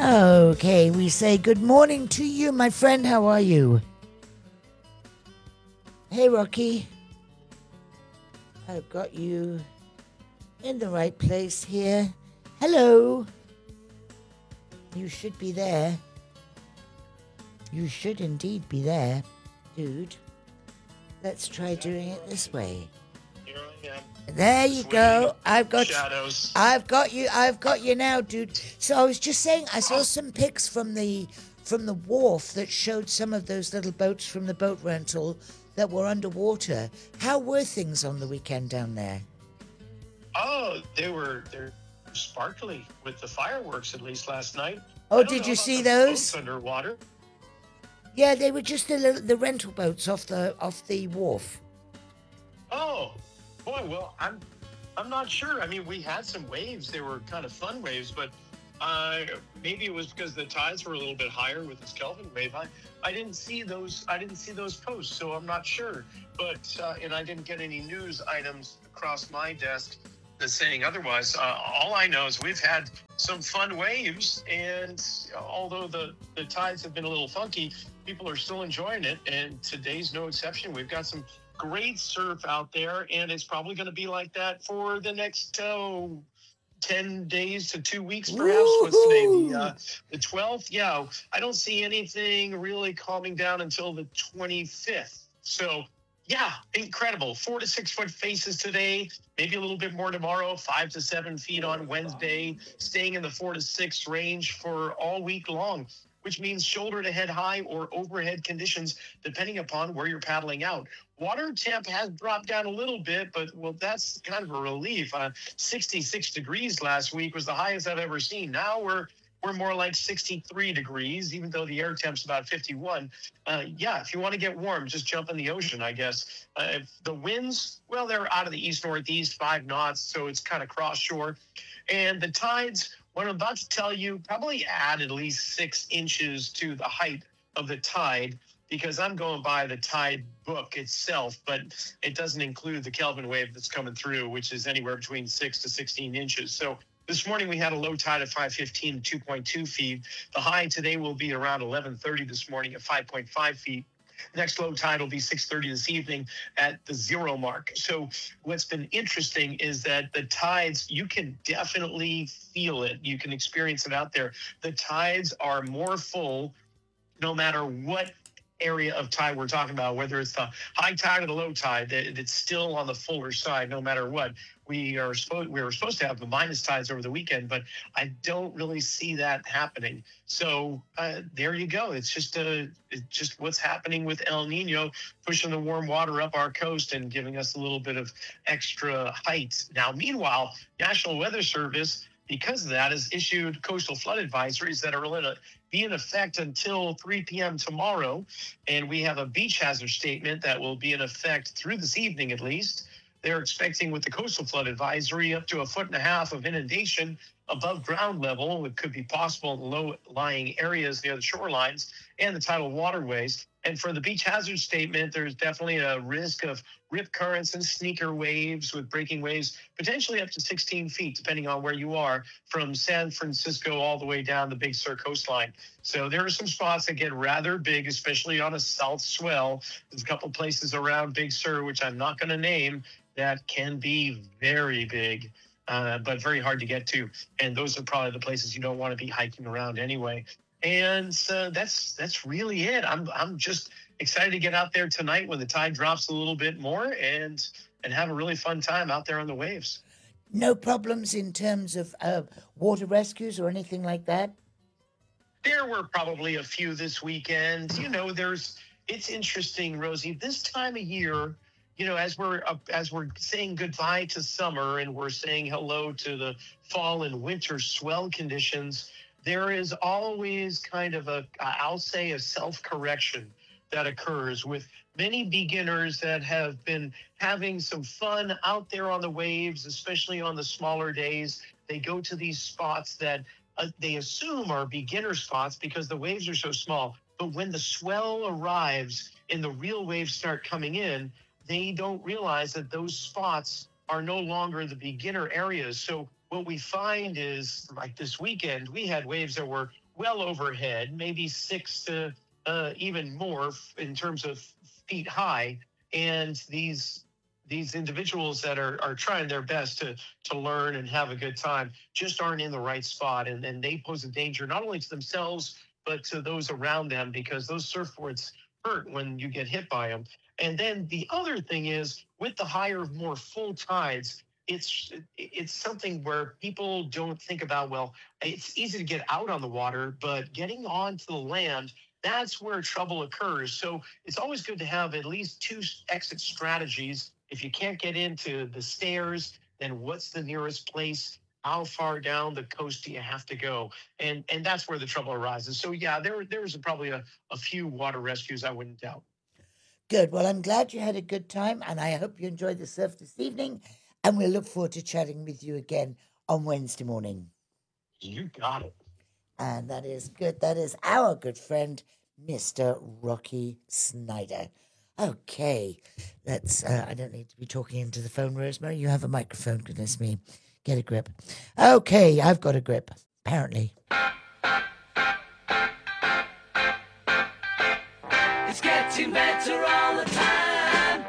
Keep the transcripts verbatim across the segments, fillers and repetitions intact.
Okay, we say good morning to you, my friend. How are you? Hey, Rocky. I've got you in the right place here. Hello. You should be there. You should indeed be there, dude. Let's try doing it this way. Here I am. There you go. I've got shadows. I've got you. I've got you now, dude. So I was just saying, I saw some pics from the from the wharf that showed some of those little boats from the boat rental that were underwater. How were things on the weekend down there? Oh, they were they're sparkly with the fireworks at least last night. Oh, did you see those? Underwater? Yeah, they were just the little, the rental boats off the off the wharf. Oh, boy. Well, I'm I'm not sure. I mean, we had some waves. They were kind of fun waves, but uh, maybe it was because the tides were a little bit higher with this Kelvin wave. I, I didn't see those. I didn't see those posts, so I'm not sure. But uh, and I didn't get any news items across my desk that's saying otherwise. Uh, all I know is we've had some fun waves, and although the the tides have been a little funky, people are still enjoying it, and today's no exception. We've got some great surf out there, and it's probably going to be like that for the next oh, ten days to two weeks, perhaps. What's today? The uh, the twelfth? Yeah, I don't see anything really calming down until the twenty-fifth. So, yeah, incredible. Four to six foot faces today, maybe a little bit more tomorrow, five to seven feet on Wednesday, staying in the four to six range for all week long, which means shoulder to head high or overhead conditions, depending upon where you're paddling out. Water temp has dropped down a little bit, but, well, that's kind of a relief. Uh, sixty-six degrees last week was the highest I've ever seen. Now we're we're more like sixty-three degrees, even though the air temp's about fifty-one. Uh, yeah, if you want to get warm, just jump in the ocean, I guess. Uh, the winds, well, they're out of the east-northeast, five knots, so it's kind of cross-shore. And the tides, what I'm about to tell you, probably add at least six inches to the height of the tide, because I'm going by the tide book itself, but it doesn't include the Kelvin wave that's coming through, which is anywhere between six to sixteen inches. So this morning we had a low tide of five fifteen, two point two feet. The high today will be around eleven thirty this morning at five point five feet. Next low tide will be six thirty this evening at the zero mark. So what's been interesting is that the tides, you can definitely feel it. You can experience it out there. The tides are more full no matter what area of tide we're talking about, whether it's the high tide or the low tide. It's still on the fuller side no matter what. We are supposed we were supposed to have the minus tides over the weekend, but I don't really see that happening. So uh, there you go. It's just a it's just what's happening with El Nino, pushing the warm water up our coast and giving us a little bit of extra height. Now, meanwhile, National Weather Service, because of that, has issued coastal flood advisories that are going to be in effect until three p.m. tomorrow. And we have a beach hazard statement that will be in effect through this evening at least. They're expecting with the coastal flood advisory up to a foot and a half of inundation above ground level. It could be possible in low-lying areas near the shorelines and the tidal waterways. And for the beach hazard statement, there's definitely a risk of rip currents and sneaker waves with breaking waves, potentially up to sixteen feet, depending on where you are, from San Francisco all the way down the Big Sur coastline. So there are some spots that get rather big, especially on a south swell. There's a couple places around Big Sur, which I'm not going to name, that can be very big, uh, but very hard to get to. And those are probably the places you don't want to be hiking around anyway. And uh, that's that's really it. I'm I'm just excited to get out there tonight when the tide drops a little bit more and and have a really fun time out there on the waves. No problems in terms of uh, water rescues or anything like that? There were probably a few this weekend. You know, there's it's interesting, Rosie. This time of year, you know, as we're uh, as we're saying goodbye to summer and we're saying hello to the fall and winter swell conditions, there is always kind of a, I'll say, a self-correction that occurs with many beginners that have been having some fun out there on the waves, especially on the smaller days. They go to these spots that uh, they assume are beginner spots because the waves are so small. But when the swell arrives and the real waves start coming in, they don't realize that those spots are no longer the beginner areas. So what we find is like this weekend, we had waves that were well overhead, maybe six to uh, even more f- in terms of feet high. And these these individuals that are, are trying their best to to learn and have a good time just aren't in the right spot. And, and they pose a danger not only to themselves, but to those around them because those surfboards hurt when you get hit by them. And then the other thing is with the higher, more full tides, it's it's something where people don't think about. Well, it's easy to get out on the water, but getting onto the land, that's where trouble occurs. So it's always good to have at least two exit strategies. If you can't get into the stairs, then what's the nearest place? How far down the coast do you have to go? And and that's where the trouble arises. So yeah, there there was probably a, a few water rescues, I wouldn't doubt. Good. Well, I'm glad you had a good time, and I hope you enjoyed the surf this evening. And we'll look forward to chatting with you again on Wednesday morning. You got it. And that is good. That is our good friend, Mister Rocky Snyder. Okay, that's. Uh, I don't need to be talking into the phone, Rosemary. You have a microphone. Goodness me, get a grip. Okay, I've got a grip. Apparently. It's getting better all the time.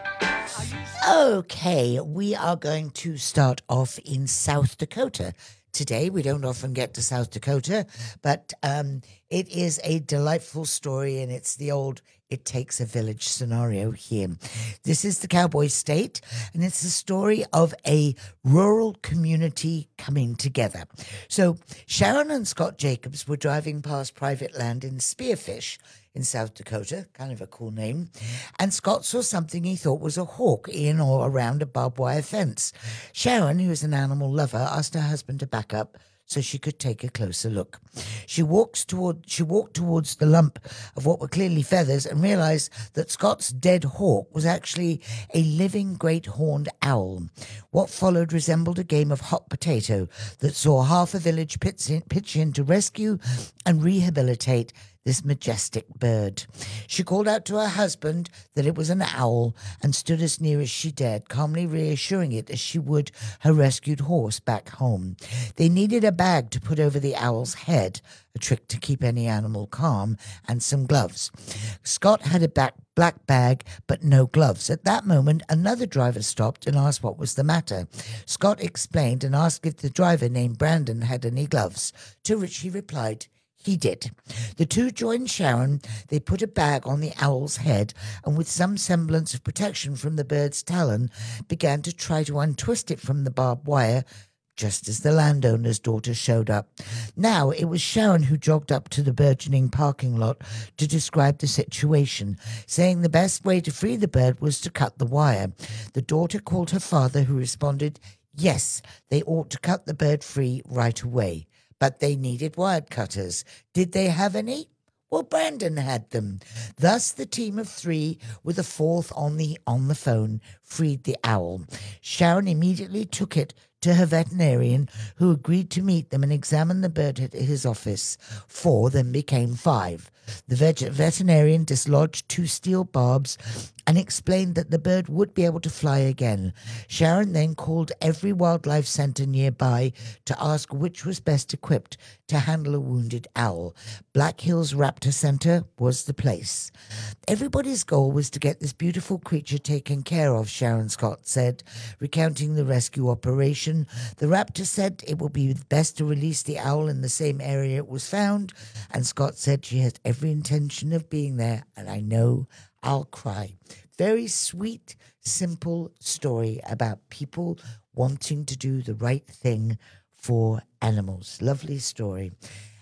Okay, we are going to start off in South Dakota. Today, we don't often get to South Dakota, but um, it is a delightful story, and it's the old "it takes a village" scenario here. This is the Cowboy State, and it's the story of a rural community coming together. So Sharon and Scott Jacobs were driving past private land in Spearfish in South Dakota, kind of a cool name, and Scott saw something he thought was a hawk in or around a barbed wire fence. Sharon, who is an animal lover, asked her husband to back up so she could take a closer look. She walks toward she walked towards the lump of what were clearly feathers and realized that Scott's dead hawk was actually a living great horned owl. What followed resembled a game of hot potato that saw half a village pitch in, pitch in to rescue and rehabilitate this majestic bird. She called out to her husband that it was an owl and stood as near as she dared, calmly reassuring it as she would her rescued horse back home. They needed a bag to put over the owl's head, a trick to keep any animal calm, and some gloves. Scott had a back black bag, but no gloves. At that moment, another driver stopped and asked what was the matter. Scott explained and asked if the driver named Brandon had any gloves, to which he replied, he did. The two joined Sharon. They put a bag on the owl's head and with some semblance of protection from the bird's talon began to try to untwist it from the barbed wire just as the landowner's daughter showed up. Now it was Sharon who jogged up to the burgeoning parking lot to describe the situation, saying the best way to free the bird was to cut the wire. The daughter called her father, who responded, yes, they ought to cut the bird free right away. But they needed wire cutters. Did they have any? Well, Brandon had them. Thus, the team of three, with a fourth on the on the phone, freed the owl. Sharon immediately took it to her veterinarian, who agreed to meet them and examine the bird at his office. Four then became five. The vet- veterinarian dislodged two steel barbs and explained that the bird would be able to fly again. Sharon then called every wildlife centre nearby to ask which was best equipped to handle a wounded owl. Black Hills Raptor Centre was the place. Everybody's goal was to get this beautiful creature taken care of, Sharon Scott said, recounting the rescue operation. The raptor said it will be best to release the owl in the same area it was found, and Scott said she has every intention of being there, and I know I'll cry. Very sweet, simple story about people wanting to do the right thing for animals. Lovely story.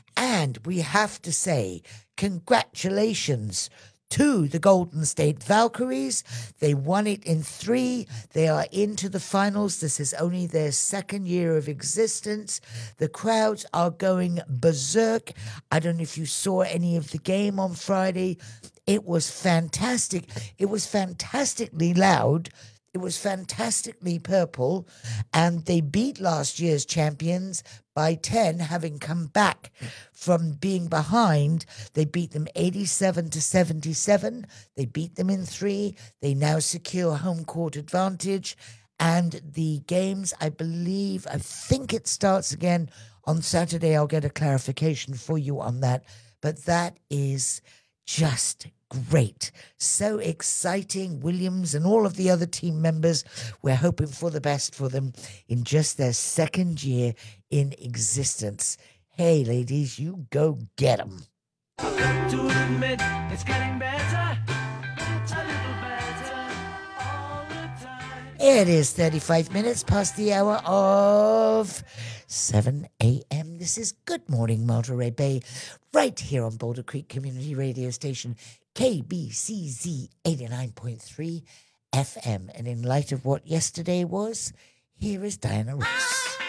And we have to say, congratulations to the Golden State Valkyries. They won it in three. They are into the finals. This is only their second year of existence. The crowds are going berserk. I don't know if you saw any of the game on Friday. It was fantastic. It was fantastically loud. It was fantastically purple, and they beat last year's champions by ten, having come back from being behind. They beat them eighty-seven to seventy-seven. They beat them in three. They now secure home court advantage, And the games, I believe, I think it starts again on Saturday. I'll get a clarification for you on that. But that is just great. So exciting. Williams and all of the other team members, we're hoping for the best for them in just their second year in existence. Hey, ladies, you go get them. To admit it's getting better, it's a little better all the time. It is thirty-five minutes past the hour of seven a.m. This is Good Morning Monterey Bay, right here on Boulder Creek Community Radio Station, K B C Z eighty-nine point three F M. And in light of what yesterday was, here is Diana Ross.